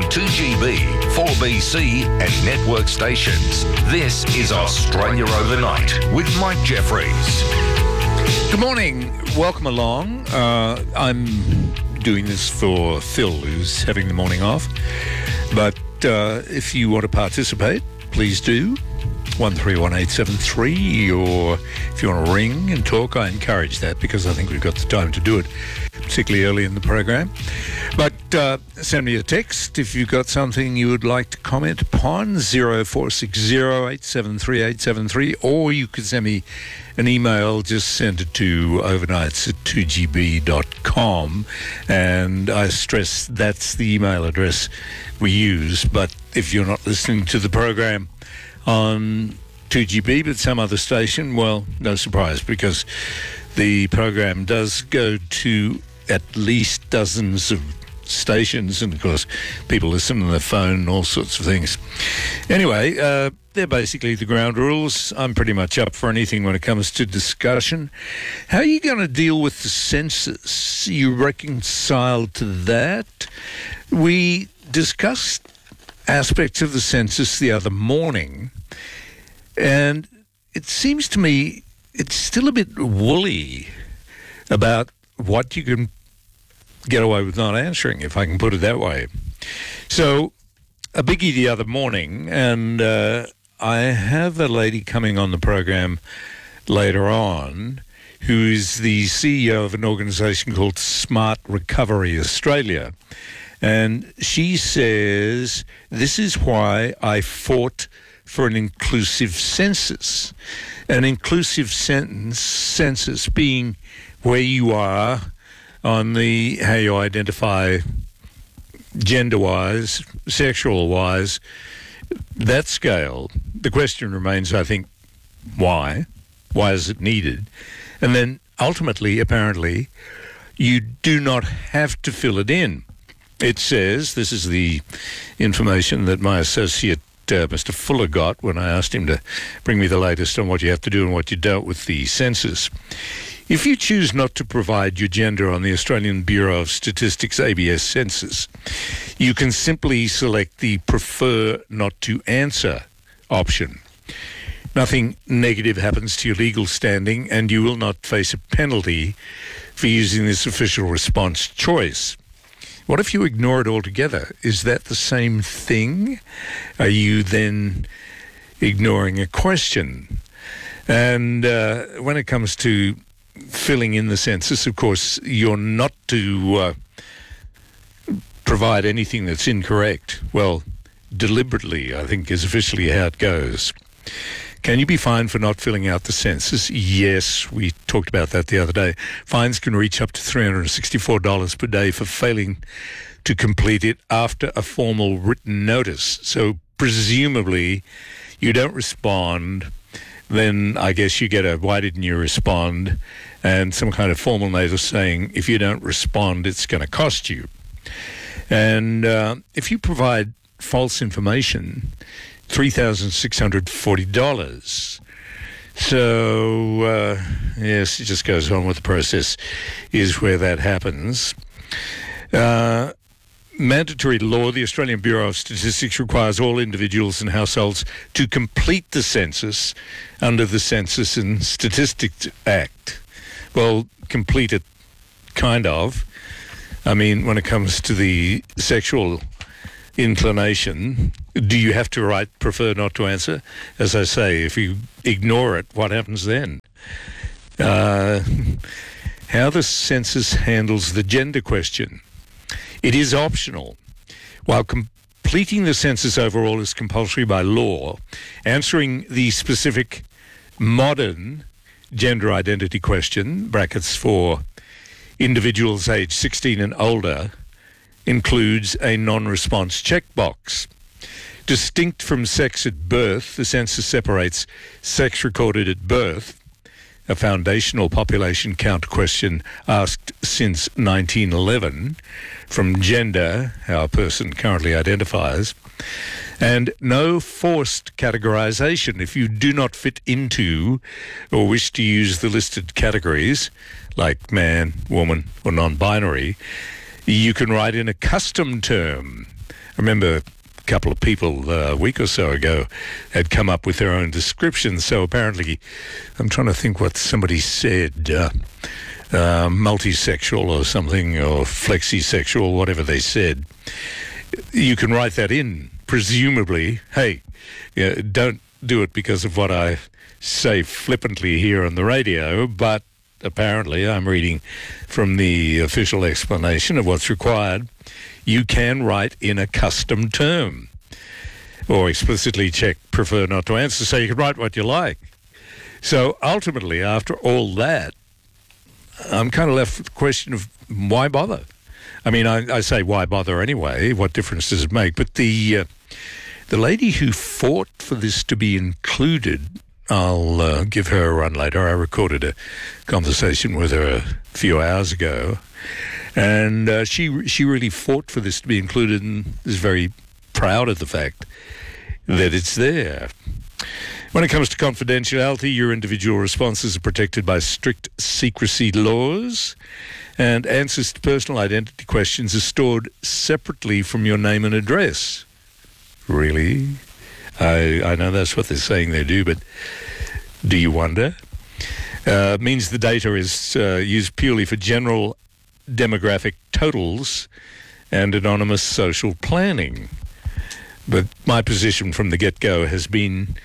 2GB, 4BC and network stations. This is Australia Overnight with Mike Jeffries. Good morning. Welcome along. I'm doing this for Phil, who's having the morning off. But if you want to participate, please do. 131873, or if you want to ring and talk, I encourage that because I think we've got the time to do it, particularly early in the program. But send me a text if you've got something you would like to comment upon, 0460873873, or you could send me an email. Just send it to overnights@2gb.com, and I stress that's the email address we use. But if you're not listening to the program on 2GB but some other station, well, no surprise, because the program does go to at least dozens of stations, and of course people listen on their phone and all sorts of things. Anyway, they're basically the ground rules. I'm pretty much up for anything when it comes to discussion. How are you going to deal with the census? You reconciled to that? We discussed aspects of the census the other morning, and it seems to me it's still a bit woolly about what you can get away with not answering, if I can put it that way. So, a biggie the other morning, and I have a lady coming on the program later on who is the CEO of an organisation called Smart Recovery Australia. And she says, this is why I fought for an inclusive census. An inclusive census being where you are on the how you identify gender-wise, sexual-wise, that scale. The question remains, I think, why? Why is it needed? And then ultimately, apparently, you do not have to fill it in. It says, this is the information that my associate, Mr. Fuller, got when I asked him to bring me the latest on what you have to do and what you don't with the census. If you choose not to provide your gender on the Australian Bureau of Statistics ABS census, you can simply select the prefer not to answer option. Nothing negative happens to your legal standing, and you will not face a penalty for using this official response choice. What if you ignore it altogether? Is that the same thing? Are you then ignoring a question? And when it comes to filling in the census, of course, you're not to provide anything that's incorrect. Well, deliberately, I think, is officially how it goes. Can you be fined for not filling out the census? Yes, we talked about that the other day. Fines can reach up to $364 per day for failing to complete it after a formal written notice. So presumably you don't respond, then I guess you get a why didn't you respond, and some kind of formal notice saying if you don't respond, it's going to cost you. And if you provide false information, $3,640. So, yes, it just goes on with the process, is where that happens. Mandatory law, the Australian Bureau of Statistics requires all individuals and households to complete the census under the Census and Statistics Act. Well, complete it, kind of. I mean, when it comes to the sexual inclination, do you have to write prefer not to answer? As I say, if you ignore it, what happens then? How the census handles the gender question. It is optional. While completing the census overall is compulsory by law, answering the specific modern gender identity question, brackets for individuals aged 16 and older, includes a non-response checkbox. Distinct from sex at birth, the census separates sex recorded at birth, a foundational population count question asked since 1911, from gender, how a person currently identifies, and no forced categorization. If you do not fit into or wish to use the listed categories, like man, woman, or non-binary, you can write in a custom term. remember a couple of people a week or so ago had come up with their own descriptions. So apparently, I'm trying to think what somebody said, multisexual or something, or flexisexual, whatever they said. You can write that in, presumably. Hey, don't do it because of what I say flippantly here on the radio, but apparently I'm reading from the official explanation of what's required. You can write in a custom term or explicitly check prefer not to answer, so you can write what you like. So ultimately, after all that, I'm kind of left with the question of why bother? I mean, I say why bother anyway? What difference does it make? But the lady who fought for this to be included, I'll give her a run later. I recorded a conversation with her a few hours ago, and she really fought for this to be included and is very proud of the fact that it's there. When it comes to confidentiality, your individual responses are protected by strict secrecy laws, and answers to personal identity questions are stored separately from your name and address. Really? I know that's what they're saying they do, but do you wonder? Means the data is used purely for general demographic totals and anonymous social planning. But my position from the get-go has been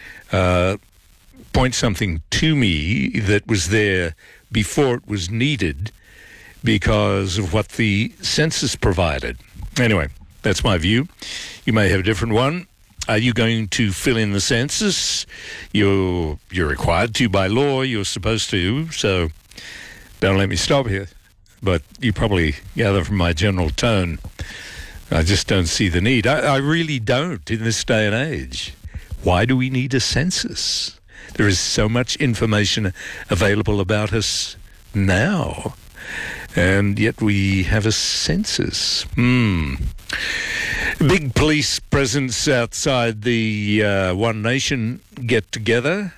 point something to me that was there before it was needed because of what the census provided. Anyway, that's my view. You may have a different one. Are you going to fill in the census? You're required to by law. You're supposed to, so don't let me stop here. But you probably gather from my general tone, I just don't see the need. I really don't in this day and age. Why do we need a census? There is so much information available about us now, and yet we have a census. Big police presence outside the One Nation get-together.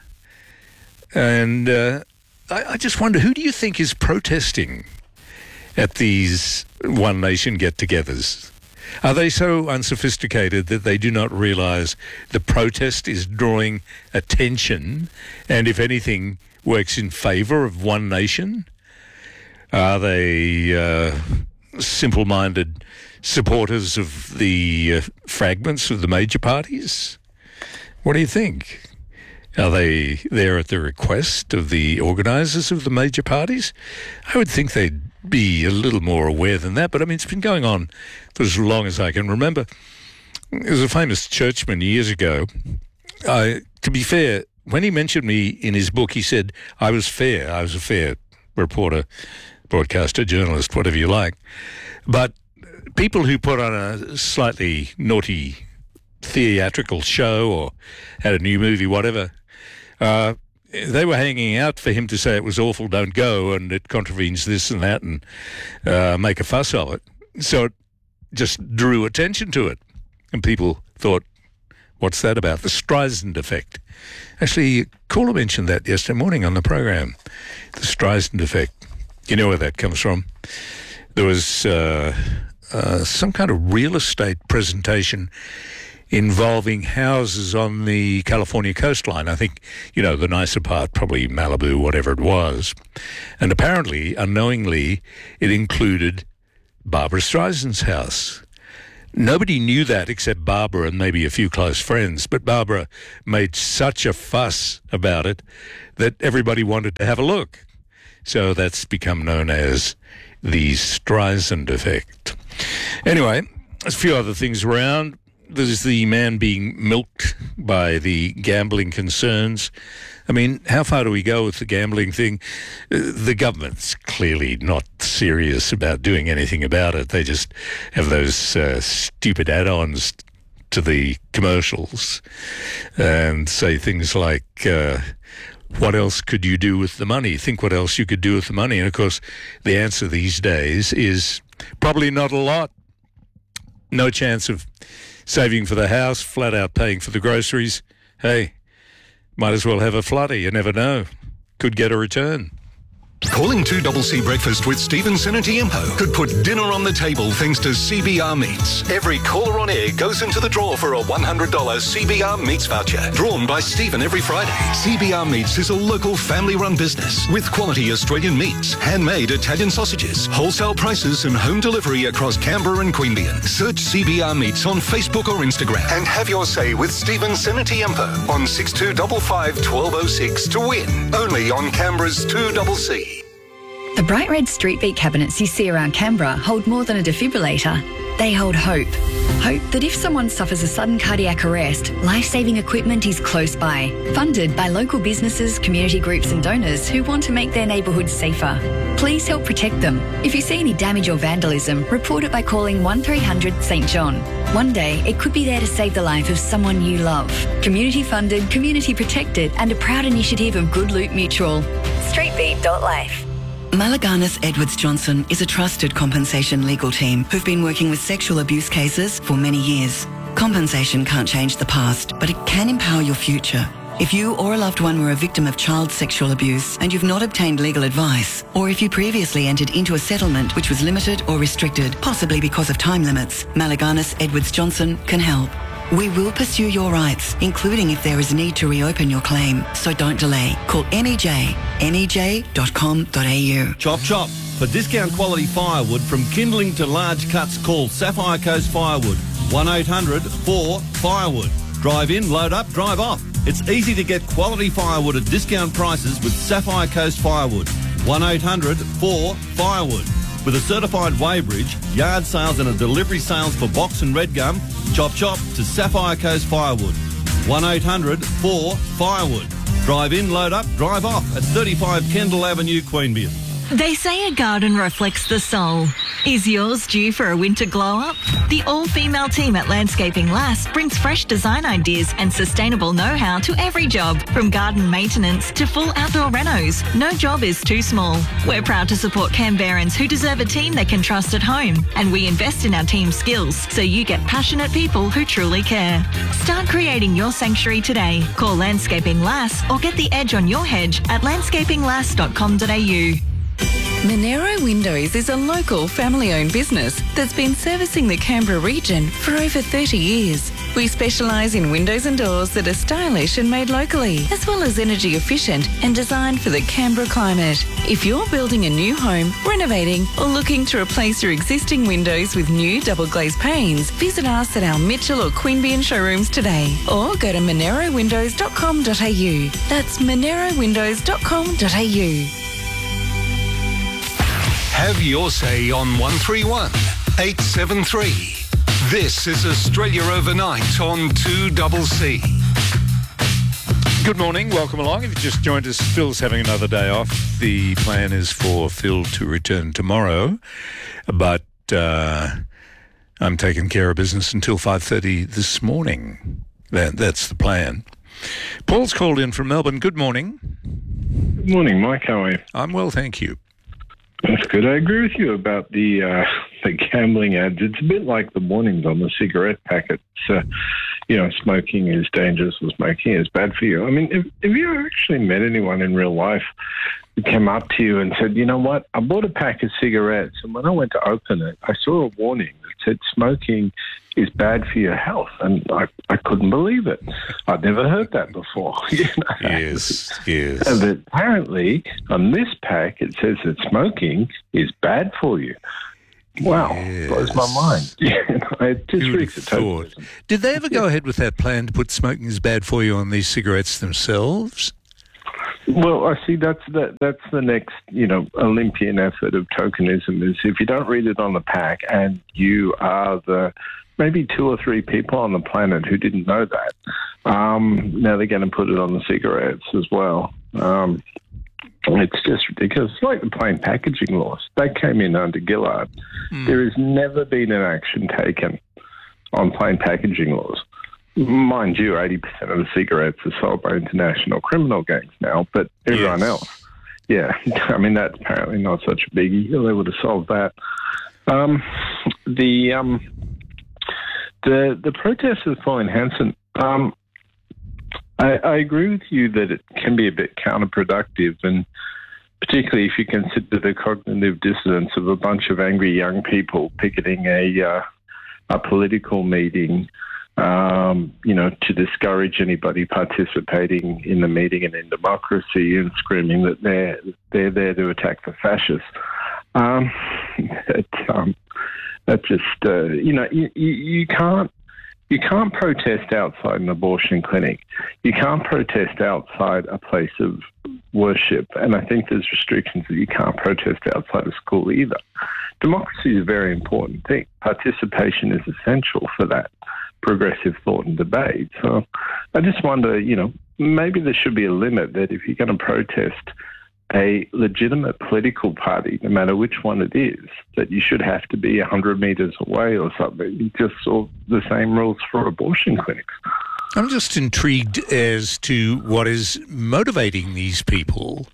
And I just wonder, who do you think is protesting at these One Nation get-togethers? Are they so unsophisticated that they do not realize the protest is drawing attention and, if anything, works in favor of One Nation? Are they simple-minded supporters of the fragments of the major parties? What do you think? Are they there at the request of the organisers of the major parties? I would think they'd be a little more aware than that, but I mean, it's been going on for as long as I can remember. There was a famous churchman years ago. To be fair, when he mentioned me in his book, he said I was fair. I was a fair reporter, broadcaster, journalist, whatever you like. But people who put on a slightly naughty theatrical show or had a new movie, whatever, they were hanging out for him to say it was awful, don't go, and it contravenes this and that, and make a fuss of it. So it just drew attention to it. And people thought, what's that about? The Streisand effect. Actually, caller mentioned that yesterday morning on the program, the Streisand effect. You know where that comes from. There was some kind of real estate presentation involving houses on the California coastline. I think, the nicer part, probably Malibu, whatever it was. And apparently, unknowingly, it included Barbra Streisand's house. Nobody knew that except Barbara and maybe a few close friends, but Barbara made such a fuss about it that everybody wanted to have a look. So that's become known as the Streisand effect. Anyway, there's a few other things around. There's the man being milked by the gambling concerns. I mean, how far do we go with the gambling thing? The government's clearly not serious about doing anything about it. They just have those stupid add-ons to the commercials and say things like, what else could you do with the money? Think what else you could do with the money. And, of course, the answer these days is probably not a lot. No chance of saving for the house, flat out paying for the groceries. Hey, might as well have a flutter. You never know. Could get a return. Calling 2CC Breakfast with Stephen Senatiempo could put dinner on the table thanks to CBR Meats. Every caller on air goes into the draw for a $100 CBR Meats voucher, drawn by Stephen every Friday. CBR Meats is a local family-run business with quality Australian meats, handmade Italian sausages, wholesale prices and home delivery across Canberra and Queanbeyan. Search CBR Meats on Facebook or Instagram and have your say with Stephen Senatiempo on 6255 1206 to win. Only on Canberra's 2CC. The bright red street beat cabinets you see around Canberra hold more than a defibrillator. They hold hope. Hope that if someone suffers a sudden cardiac arrest, life-saving equipment is close by. Funded by local businesses, community groups and donors who want to make their neighbourhoods safer. Please help protect them. If you see any damage or vandalism, report it by calling 1300 St John. One day, it could be there to save the life of someone you love. Community funded, community protected and a proud initiative of Good Loot Mutual. Streetbeat.life. Malaganas Edwards Johnson is a trusted compensation legal team who've been working with sexual abuse cases for many years. Compensation can't change the past, but it can empower your future. If you or a loved one were a victim of child sexual abuse and you've not obtained legal advice, or if you previously entered into a settlement which was limited or restricted, possibly because of time limits, Malaganas Edwards Johnson can help. We will pursue your rights, including if there is need to reopen your claim. So don't delay. Call MEJ, MEJ.com.au. Chop chop. For discount quality firewood from kindling to large cuts, call Sapphire Coast Firewood. 1-800-4-FIREWOOD. Drive in, load up, drive off. It's easy to get quality firewood at discount prices with Sapphire Coast Firewood. 1-800-4-FIREWOOD. With a certified weighbridge, yard sales and a delivery sales for box and red gum, chop chop to Sapphire Coast Firewood. 1-800-4-FIREWOOD. Drive in, load up, drive off at 35 Kendall Avenue, Queanbeyan. They say a garden reflects the soul. Is yours due for a winter glow-up? The all-female team at Landscaping Lass brings fresh design ideas and sustainable know-how to every job, from garden maintenance to full outdoor renos. No job is too small. We're proud to support Canberrans who deserve a team they can trust at home, and we invest in our team's skills so you get passionate people who truly care. Start creating your sanctuary today. Call Landscaping Lass or get the edge on your hedge at landscapinglass.com.au. Monero Windows is a local family-owned business that's been servicing the Canberra region for over 30 years. We specialise in windows and doors that are stylish and made locally, as well as energy efficient and designed for the Canberra climate. If you're building a new home, renovating or looking to replace your existing windows with new double glazed panes, visit us at our Mitchell or Queanbeyan showrooms today, or go to monerowindows.com.au. That's monerowindows.com.au. Have your say on 131 873. This is Australia Overnight on 2CC. Good morning, welcome along. If you just joined us, Phil's having another day off. The plan is for Phil to return tomorrow, but I'm taking care of business until 5:30 this morning. That's the plan. Paul's called in from Melbourne. Good morning. Good morning, Mike. How are you? I'm well, thank you. That's good. I agree with you about the gambling ads. It's a bit like the warnings on the cigarette packets. Smoking is dangerous or smoking is bad for you. I mean, have you actually met anyone in real life who came up to you and said, you know what, I bought a pack of cigarettes and when I went to open it, I saw a warning that said smoking is bad for your health, and I couldn't believe it. I'd never heard that before. Yes. And apparently on this pack it says that smoking is bad for you. Wow, yes. Blows my mind. It just reeks of totalism. Did they ever go ahead with that plan to put smoking is bad for you on these cigarettes themselves? Well, I see that's the next, Olympian effort of tokenism is if you don't read it on the pack and you are the maybe 2 or 3 people on the planet who didn't know that, now they're going to put it on the cigarettes as well. It's just ridiculous. It's like the plain packaging laws. They came in under Gillard. There has never been an action taken on plain packaging laws. Mind you, 80% of the cigarettes are sold by international criminal gangs now, but everyone else, I mean, that's apparently not such a biggie. They would have solved that. The protesters following Hanson, I agree with you that it can be a bit counterproductive, and particularly if you consider the cognitive dissonance of a bunch of angry young people picketing a political meeting, to discourage anybody participating in the meeting and in democracy, and screaming that they're there to attack the fascists. That just, you can't protest outside an abortion clinic. You can't protest outside a place of worship. And I think there's restrictions that you can't protest outside of school either. Democracy is a very important thing. Participation is essential for that progressive thought and debate. So I just wonder, maybe there should be a limit that if you're going to protest a legitimate political party, no matter which one it is, that you should have to be 100 metres away or something. You just saw the same rules for abortion clinics. I'm just intrigued as to what is motivating these people.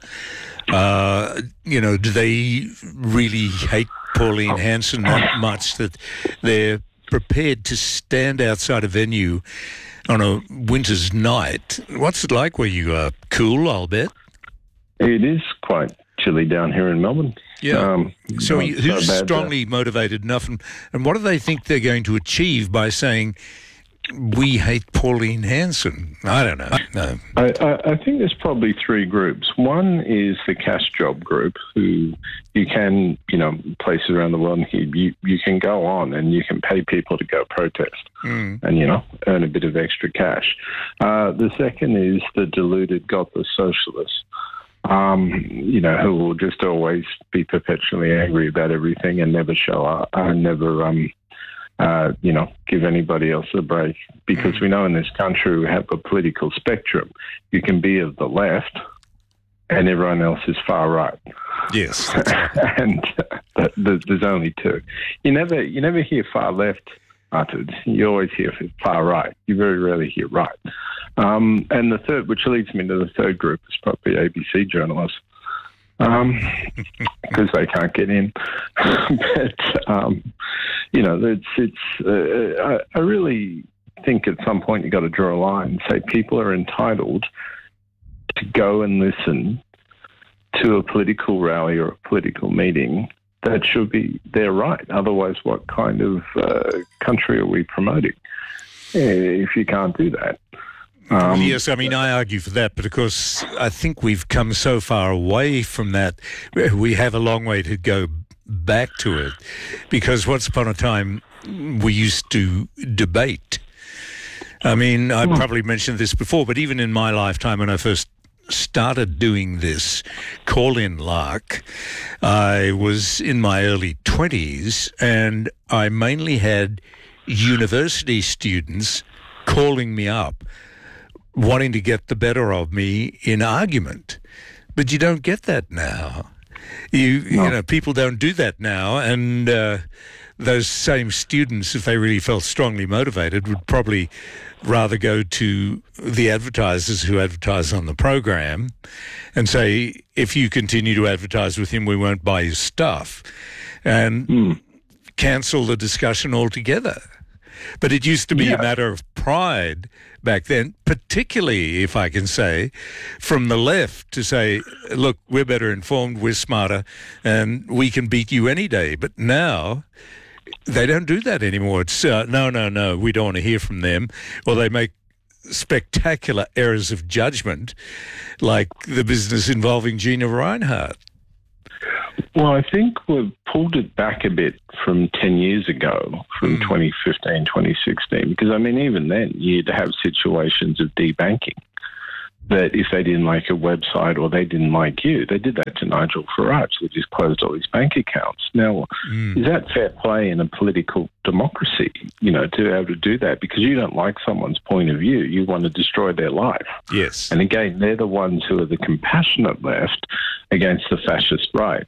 Do they really hate Pauline Hanson that much that they're prepared to stand outside a venue on a winter's night? What's it like where you are? Cool, I'll bet. It is quite chilly down here in Melbourne. Yeah. So who's strongly motivated enough, and what do they think they're going to achieve by saying, we hate Pauline Hanson? I don't know. No. I think there's probably three groups. One is the cash job group, who you can, places around the world, you can go on and you can pay people to go protest and, earn a bit of extra cash. The second is the deluded godless socialists. Who will just always be perpetually angry about everything and never show up and never, give anybody else a break. Because we know in this country we have a political spectrum. You can be of the left and everyone else is far right. Yes. And there's only two. You never hear far left uttered. You always hear far right. You very rarely hear right. And the third, which leads me to the third group, is probably ABC journalists, because they can't get in. I really think at some point you've got to draw a line and say people are entitled to go and listen to a political rally or a political meeting. That should be their right. Otherwise, what kind of country are we promoting if you can't do that? Yes, I argue for that, but of course I think we've come so far away from that. We have a long way to go back to it, because once upon a time we used to debate. I probably mentioned this before, but even in my lifetime, when I first started doing this call-in lark, I was in my early 20s, and I mainly had university students calling me up wanting to get the better of me in argument. But you don't get that now. People don't do that now, and those same students, if they really felt strongly motivated, would probably rather go to the advertisers who advertise on the program and say, if you continue to advertise with him, we won't buy your stuff, and cancel the discussion altogether. But it used to be a matter of pride back then, particularly, if I can say, from the left, to say, look, we're better informed, we're smarter, and we can beat you any day. But now they don't do that anymore. It's, no, we don't want to hear from them. Or they make spectacular errors of judgment, like the business involving Gina Rinehart. Well, I think we've pulled it back a bit from 10 years ago, from 2015, 2016, because, even then you'd have situations of debanking, that if they didn't like a website or they didn't like you, they did that to Nigel Farage. They just closed all his bank accounts. Now, is that fair play in a political democracy, to be able to do that? Because you don't like someone's point of view. You want to destroy their life. Yes. And again, they're the ones who are the compassionate left against the fascist right.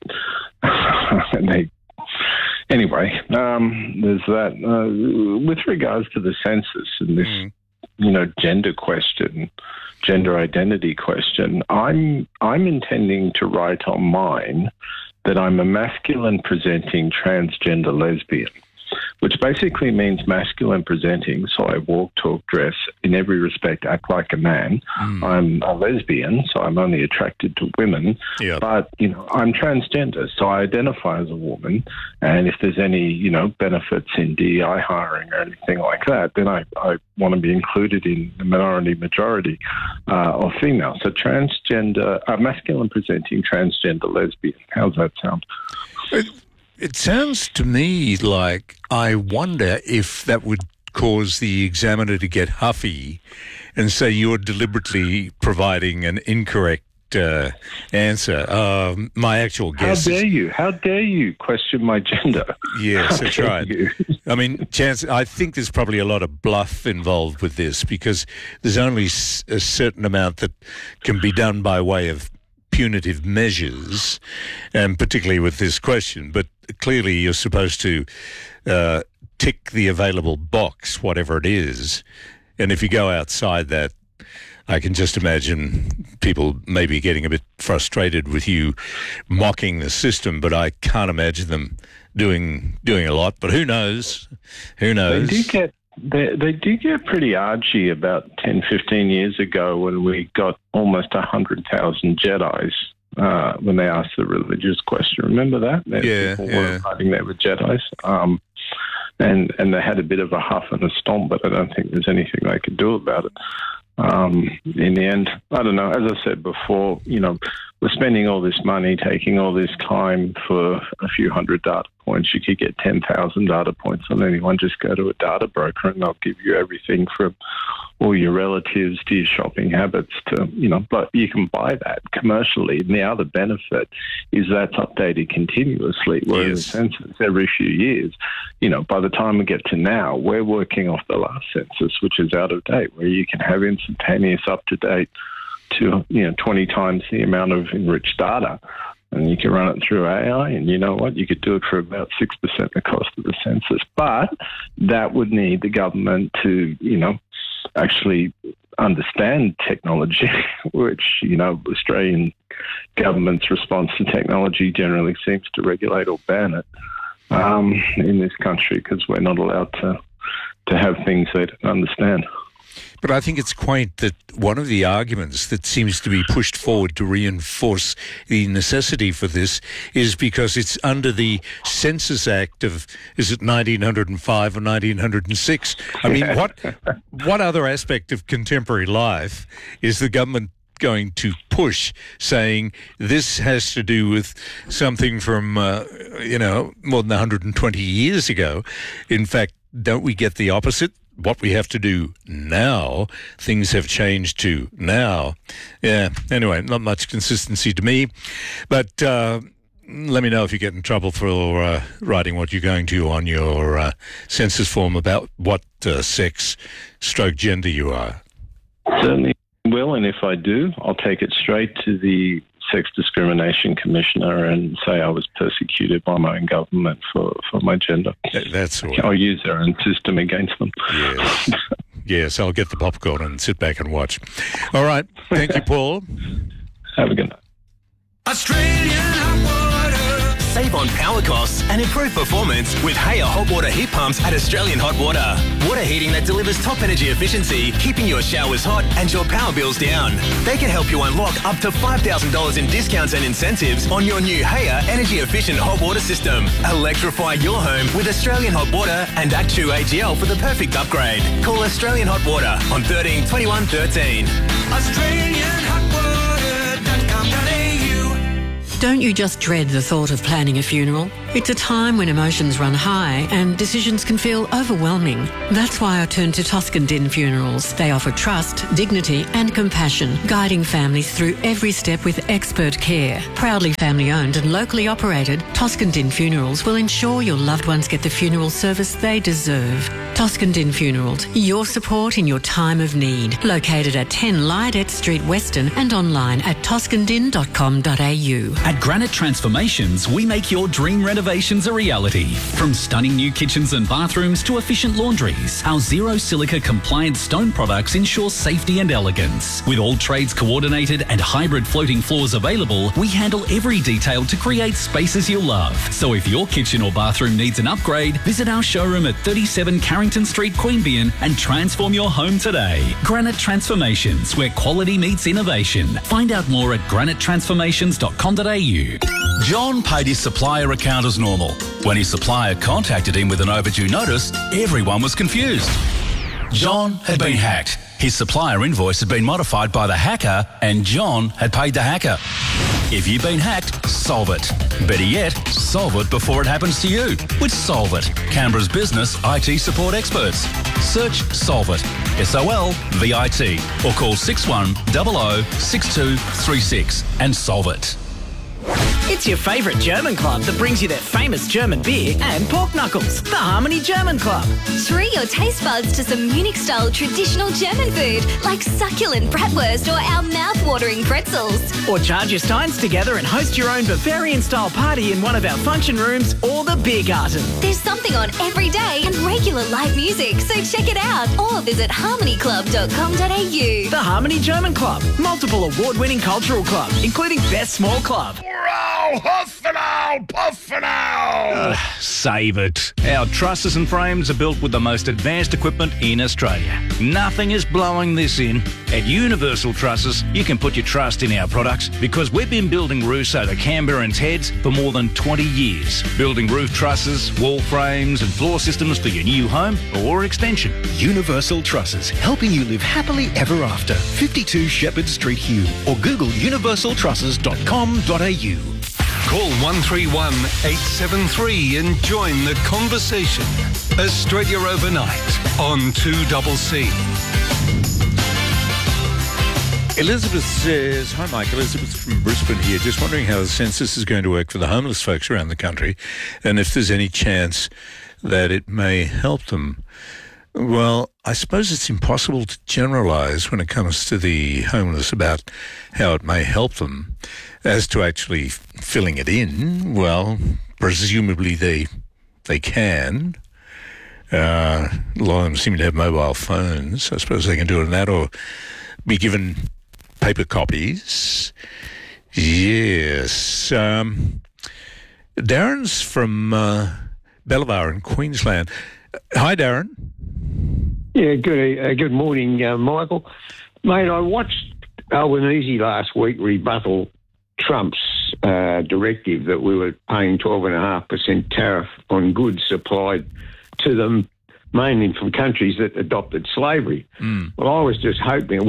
Anyway, there's that. With regards to the census and this, gender question, gender identity question, I'm intending to write on mine that I'm a masculine presenting transgender lesbian. which basically means masculine presenting. So I walk, talk, dress, in every respect, act like a man. I'm a lesbian, so I'm only attracted to women. Yep. But, I'm transgender, so I identify as a woman. And if there's any, benefits in DEI hiring or anything like that, then I want to be included in the majority of female. So transgender, masculine presenting transgender lesbian. How's that sound? It sounds to me like I wonder if that would cause the examiner to get huffy and say you're deliberately providing an incorrect answer. My actual guess. How dare you question my gender? Yes, that's right. I mean, I think there's probably a lot of bluff involved with this because there's only a certain amount that can be done by way of punitive measures, and particularly with this question. But clearly you're supposed to tick the available box, whatever it is. And if you go outside that, I can just imagine people maybe getting a bit frustrated with you mocking the system, but I can't imagine them doing a lot. But who knows? Who knows? They do get pretty argy about 10, 15 years ago when we got almost 100,000 Jedis when they asked the religious question. Remember that? People weren't fighting there with Jedis. And they had a bit of a huff and a stomp, but I don't think there's anything they could do about it. In the end, I don't know, as I said before, we're spending all this money, taking all this time for a few hundred data points. You could get 10,000 data points on anyone. Just go to a data broker and they'll give you everything from all your relatives to your shopping habits to, but you can buy that commercially. And the other benefit is that's updated continuously, whereas the census every few years, by the time we get to now, we're working off the last census, which is out of date, where you can have instantaneous up-to-date to 20 times the amount of enriched data, and you can run it through AI, and you know what, you could do it for about 6% the cost of the census. But that would need the government to actually understand technology, which Australian government's response to technology generally seems to regulate or ban it in this country, because we're not allowed to have things they don't understand. But I think it's quaint that one of the arguments that seems to be pushed forward to reinforce the necessity for this is because it's under the Census Act of, is it 1905 or 1906? I mean, what other aspect of contemporary life is the government going to push, saying this has to do with something from, more than 120 years ago? In fact, don't we get the opposite? What we have to do now, things have changed to now. Yeah, anyway, not much consistency to me. But let me know if you get in trouble for writing what you're going to on your census form about what sex/gender you are. Certainly will, and if I do, I'll take it straight to the Sex Discrimination Commissioner and say I was persecuted by my own government for my gender. That's all. I'll use their own system against them. Yes. Yes, I'll get the popcorn and sit back and watch. All right. Thank you, Paul. Have a good night. Australian Hot Water. Save on power costs and improve performance with Haya hot water heat pumps at Australian Hot Water. Water heating that delivers top energy efficiency, keeping your showers hot and your power bills down. They can help you unlock up to $5,000 in discounts and incentives on your new Haya energy efficient hot water system. Electrify your home with Australian Hot Water and Actu AGL for the perfect upgrade. Call Australian Hot Water on 13 21 13. AustralianHotWater.com.au. Don't you just dread the thought of planning a funeral? It's a time when emotions run high and decisions can feel overwhelming. That's why I turn to Toscan Din Funerals. They offer trust, dignity and compassion, guiding families through every step with expert care. Proudly family owned and locally operated, Toscan Din Funerals will ensure your loved ones get the funeral service they deserve. Toscandin Funerals, your support in your time of need. Located at 10 Lydette Street, Weston, and online at toscandin.com.au. At Granite Transformations, we make your dream renovations a reality. From stunning new kitchens and bathrooms to efficient laundries, our zero silica compliant stone products ensure safety and elegance. With all trades coordinated and hybrid floating floors available, we handle every detail to create spaces you'll love. So if your kitchen or bathroom needs an upgrade, visit our showroom at 37 Carrington Street, Queanbeyan, and transform your home today. Granite Transformations, where quality meets innovation. Find out more at granitetransformations.com.au. John paid his supplier account as normal. When his supplier contacted him with an overdue notice, everyone was confused. John had been hacked. His supplier invoice had been modified by the hacker, and John had paid the hacker. If you've been hacked, solve it. Better yet, solve it before it happens to you with Solve It, Canberra's business IT support experts. Search Solve It, SOLVIT, or call 6100 6236 and solve it. It's your favourite German club that brings you their famous German beer and pork knuckles, the Harmony German Club. Treat your taste buds to some Munich-style traditional German food like succulent bratwurst or our mouth-watering pretzels. Or charge your steins together and host your own Bavarian-style party in one of our function rooms or the beer garden. There's something on every day and regular live music, so check it out or visit harmonyclub.com.au. The Harmony German Club, multiple award-winning cultural club, including Best Small Club. Huff and owl, puff and owl. Save it. Our trusses and frames are built with the most advanced equipment in Australia. Nothing is blowing this in. At Universal Trusses, you can put your trust in our products because we've been building roofs over Canberrans' heads for more than 20 years. Building roof trusses, wall frames and floor systems for your new home or extension. Universal Trusses, helping you live happily ever after. 52 Shepherd Street, Hume, or Google universaltrusses.com.au. Call 131 873 and join the conversation. Australia Overnight on 2CC. Elizabeth says, hi Mike, Elizabeth from Brisbane here, just wondering how the census is going to work for the homeless folks around the country and if there's any chance that it may help them. Well, I suppose it's impossible to generalise when it comes to the homeless about how it may help them. As to actually filling it in, well, presumably they can. A lot of them seem to have mobile phones. I suppose they can do it on that or be given paper copies. Yes. Darren's from Bellevue in Queensland. Hi, Darren. Yeah, good morning, Michael. Mate, I watched Albanese last week rebuttal Trump's directive that we were paying 12.5% tariff on goods supplied to them, mainly from countries that adopted slavery. Well, I was just hoping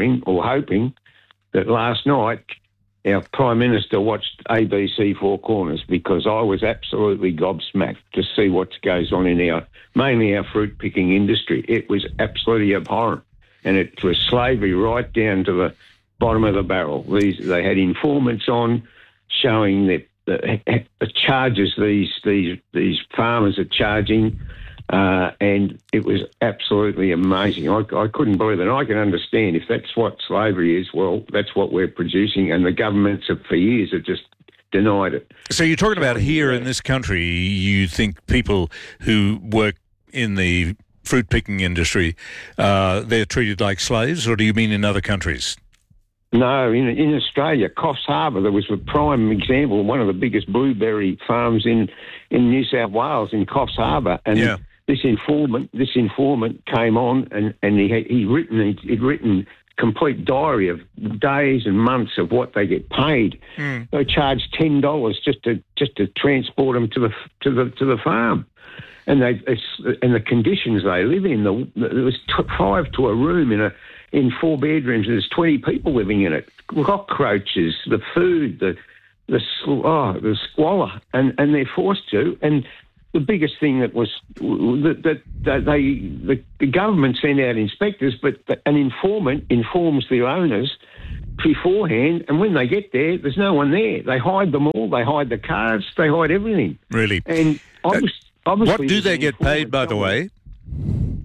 that last night our Prime Minister watched ABC Four Corners because I was absolutely gobsmacked to see what goes on in mainly our fruit picking industry. It was absolutely abhorrent, and it was slavery right down to the bottom of the barrel. They had informants on showing that the charges these farmers are charging, and it was absolutely amazing. I couldn't believe it. And I can understand if that's what slavery is, well, that's what we're producing, and the governments for years have just denied it. So you're talking about here in this country, you think people who work in the fruit picking industry, they're treated like slaves, or do you mean in other countries? No, in Australia, Coffs Harbour, there was a prime example, one of the biggest blueberry farms in New South Wales, in Coffs Harbour. And this informant came on and he'd written complete diary of days and months of what they get paid. They charged $10 just to transport them to the farm. And the conditions they live in, there was 5 to a room in 4 bedrooms. There's 20 people living in it. Cockroaches, the food, the squalor, and they're forced to. And the biggest thing that was that the government sent out inspectors, but an informant informs the owners beforehand, and when they get there, there's no one there. They hide them all. They hide the cars. They hide everything. Really? And obviously, what do they get paid, by the way?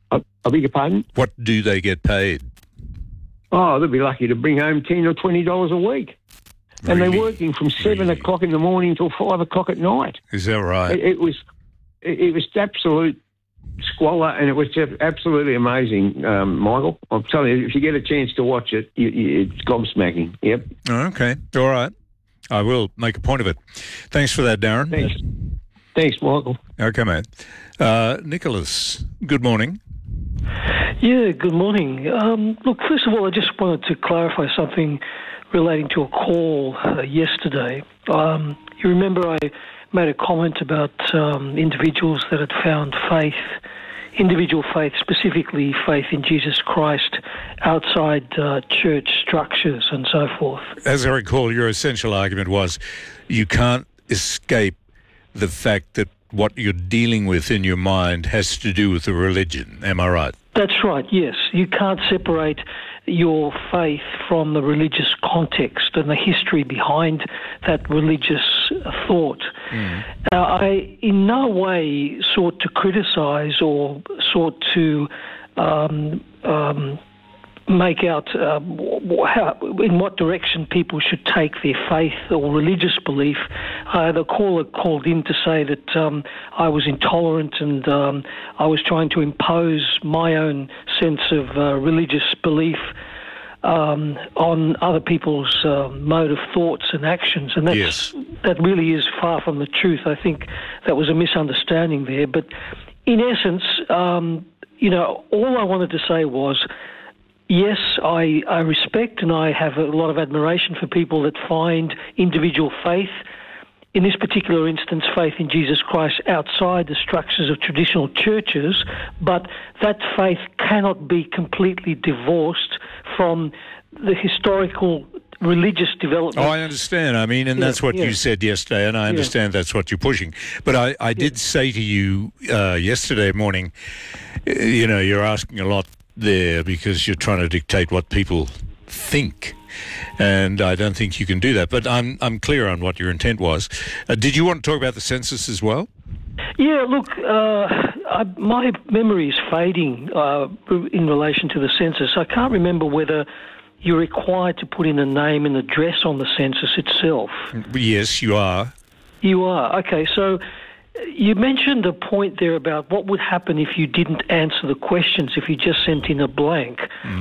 I beg your pardon? What do they get paid? Oh, they'll be lucky to bring home $10 or $20 a week. And they're working from 7 o'clock in the morning till 5 o'clock at night. Is that right? It was absolute squalor, and it was just absolutely amazing, Michael. I'm telling you, if you get a chance to watch it, it's gobsmacking. Yep. Okay. All right. I will make a point of it. Thanks for that, Darren. Thanks, Michael. Okay, mate. Nicholas, good morning. Yeah, good morning. Look, first of all, I just wanted to clarify something relating to a call yesterday. You remember I made a comment about individuals that had found individual faith, specifically faith in Jesus Christ, outside church structures and so forth. As I recall, your essential argument was you can't escape the fact that what you're dealing with in your mind has to do with the religion. Am I right? That's right, yes. You can't separate your faith from the religious context and the history behind that religious thought. Now, I in no way sought to criticise or sought to make out in what direction people should take their faith or religious belief. The caller called in to say that I was intolerant and I was trying to impose my own sense of religious belief on other people's mode of thoughts and actions, and that really is far from the truth. I think that was a misunderstanding there. But in essence, all I wanted to say was, yes, I respect and I have a lot of admiration for people that find individual faith, in this particular instance, faith in Jesus Christ, outside the structures of traditional churches, but that faith cannot be completely divorced from the historical religious development. Oh, I understand. I mean, and that's what you said yesterday, and I understand that's what you're pushing. But I did say to you yesterday morning, you're asking a lot there because you're trying to dictate what people think, and I don't think you can do that. But I'm clear on what your intent was. Did you want to talk about the census as well? Yeah, look, my memory is fading in relation to the census. I can't remember whether you're required to put in a name and address on the census itself. Yes, you are. You are. Okay, so you mentioned a point there about what would happen if you didn't answer the questions, if you just sent in a blank.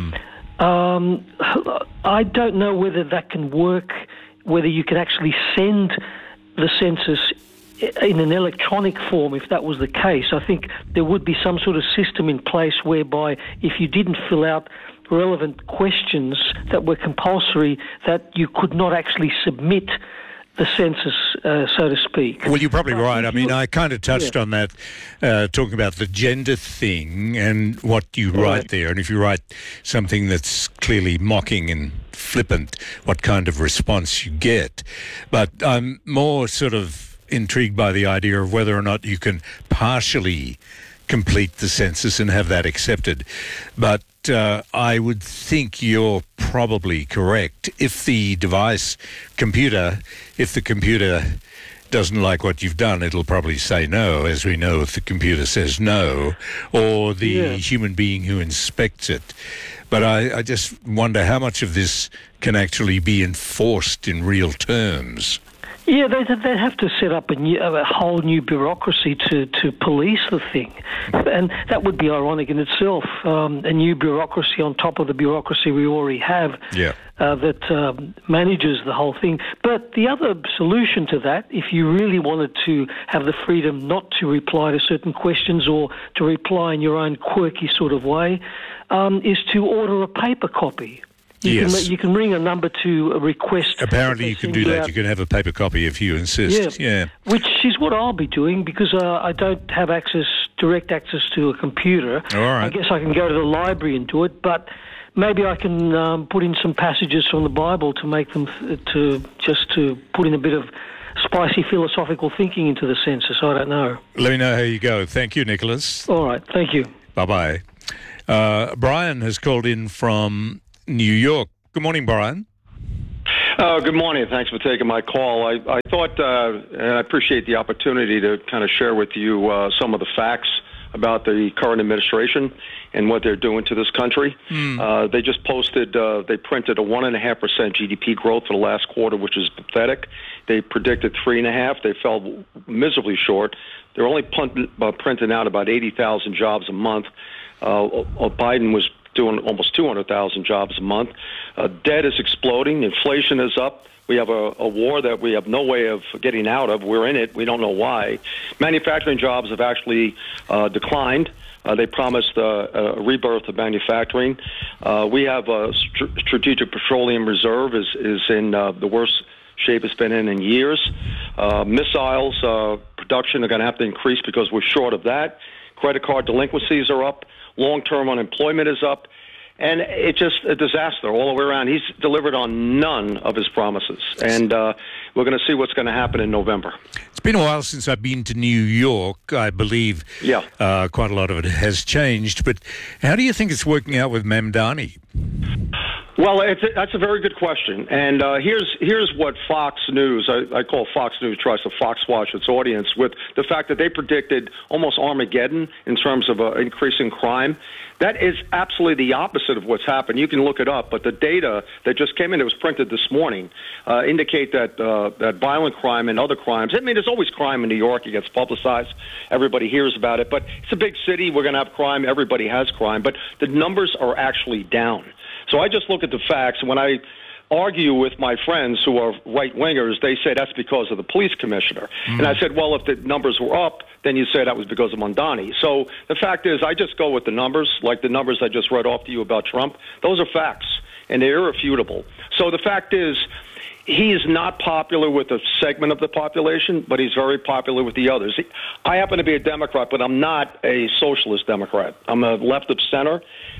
I don't know whether that can work, whether you can actually send the census in an electronic form. If that was the case, I think there would be some sort of system in place whereby if you didn't fill out relevant questions that were compulsory, that you could not actually submit the census, so to speak. Well, you're probably right. I mean, I kind of touched on that, talking about the gender thing and what you write there. And if you write something that's clearly mocking and flippant, what kind of response you get. But I'm more sort of intrigued by the idea of whether or not you can partially complete the census and have that accepted. But I would think you're probably correct. If the computer doesn't like what you've done, it'll probably say no, as we know if the computer says no, or the human being who inspects it. But I just wonder how much of this can actually be enforced in real terms. Yeah, they'd have to set up a whole new bureaucracy to police the thing. And that would be ironic in itself, a new bureaucracy on top of the bureaucracy we already have that manages the whole thing. But the other solution to that, if you really wanted to have the freedom not to reply to certain questions or to reply in your own quirky sort of way, is to order a paper copy. You can ring a number to request. Apparently you can do that. You can have a paper copy if you insist. Yeah. Which is what I'll be doing because I don't have direct access to a computer. All right. I guess I can go to the library and do it, but maybe I can put in some passages from the Bible to make them to put in a bit of spicy philosophical thinking into the census. I don't know. Let me know how you go. Thank you, Nicholas. All right. Thank you. Bye-bye. Brian has called in from New York. Good morning, Brian. Good morning. Thanks for taking my call. I thought, and I appreciate the opportunity to kind of share with you some of the facts about the current administration and what they're doing to this country. They just posted, they printed a 1.5% GDP growth for the last quarter, which is pathetic. They predicted 3.5%. They fell miserably short. They're only printing out about 80,000 jobs a month. Biden was doing almost 200,000 jobs a month. Debt is exploding. Inflation is up. We have a war that we have no way of getting out of. We're in it. We don't know why. Manufacturing jobs have actually declined. They promised a rebirth of manufacturing. We have a strategic petroleum reserve is in the worst shape it's been in years. Missiles production are going to have to increase because we're short of that. Credit card delinquencies are up. Long-term unemployment is up. And it's just a disaster all the way around. He's delivered on none of his promises. And we're going to see what's going to happen in November. It's been a while since I've been to New York. I believe quite a lot of it has changed. But how do you think it's working out with Mamdani? Well, that's a very good question. And here's what Fox News, I call Fox News, tries to foxwash its audience with the fact that they predicted almost Armageddon in terms of increasing crime. That is absolutely the opposite of what's happened. You can look it up, but the data that just came in, it was printed this morning, indicate that that violent crime and other crimes, I mean, there's always crime in New York. It gets publicized. Everybody hears about it. But it's a big city. We're going to have crime. Everybody has crime. But the numbers are actually down. So I just look at the facts. When I argue with my friends who are right-wingers, they say that's because of the police commissioner. And I said, well, if the numbers were up, then you say that was because of Mamdani. So the fact is, I just go with the numbers, like the numbers I just read off to you about Trump. Those are facts, and they're irrefutable. So the fact is, he is not popular with a segment of the population, but he's very popular with the others. I happen to be a Democrat, but I'm not a socialist Democrat. I'm a left of center,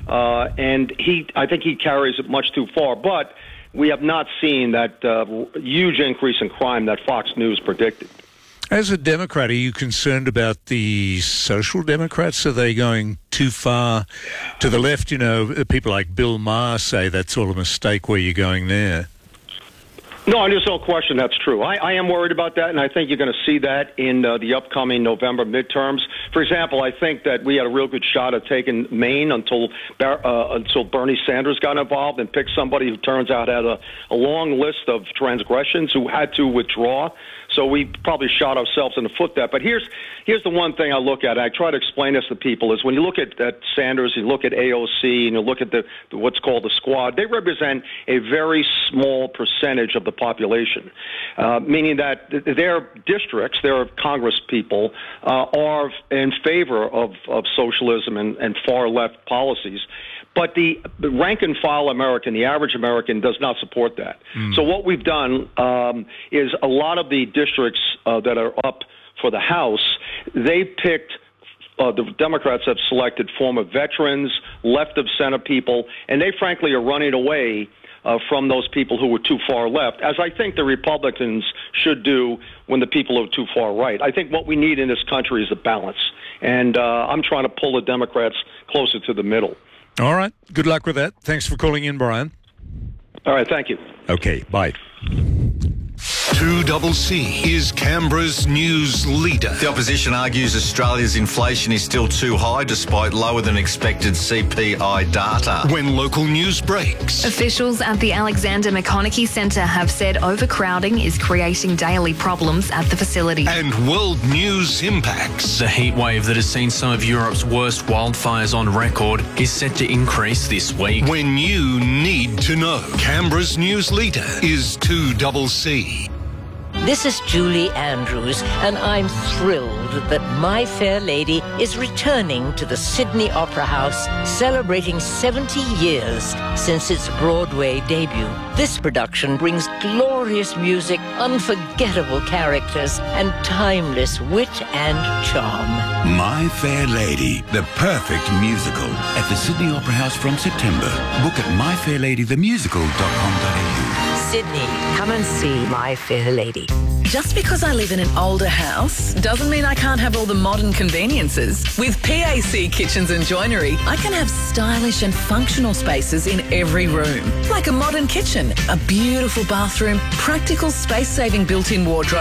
and I think he carries it much too far. But we have not seen that huge increase in crime that Fox News predicted. As a Democrat, are you concerned about the social Democrats? Are they going too far to the left? You know, people like Bill Maher say that's all a mistake where you're going there. No, there's no question that's true. I am worried about that, and I think you're going to see that in the upcoming November midterms. For example, I think that we had a real good shot at taking Maine until Bernie Sanders got involved and picked somebody who turns out had a long list of transgressions who had to withdraw. So we probably shot ourselves in the foot there. But here's the one thing I look at. I try to explain this to people is when you look at Sanders, you look at AOC, and you look at what's called the squad, they represent a very small percentage of the population, meaning that their districts, their Congress people, are in favor of socialism and far left policies. But the rank and file American, the average American, does not support that. So what we've done is a lot of the districts that are up for the House, they picked, the Democrats have selected former veterans, left of center people, and they frankly are running away from those people who were too far left, as I think the Republicans should do when the people are too far right. I think what we need in this country is a balance, and I'm trying to pull the Democrats closer to the middle. All right. Good luck with that. Thanks for calling in, Brian. All right. Thank you. Okay. Bye. 2CC is Canberra's news leader. The opposition argues Australia's inflation is still too high despite lower than expected CPI data. When local news breaks. Officials at the Alexander McConaughey Centre have said overcrowding is creating daily problems at the facility. And world news impacts. The heat wave that has seen some of Europe's worst wildfires on record is set to increase this week. When you need to know. Canberra's news leader is 2CC. This is Julie Andrews, and I'm thrilled that My Fair Lady is returning to the Sydney Opera House, celebrating 70 years since its Broadway debut. This production brings glorious music, unforgettable characters, and timeless wit and charm. My Fair Lady, the perfect musical, at the Sydney Opera House from September. Book at myfairladythemusical.com.au. Sydney, come and see My Fair Lady. Just because I live in an older house doesn't mean I can't have all the modern conveniences. With PAC Kitchens and Joinery, I can have stylish and functional spaces in every room. Like a modern kitchen, a beautiful bathroom, practical space-saving built-in wardrobe,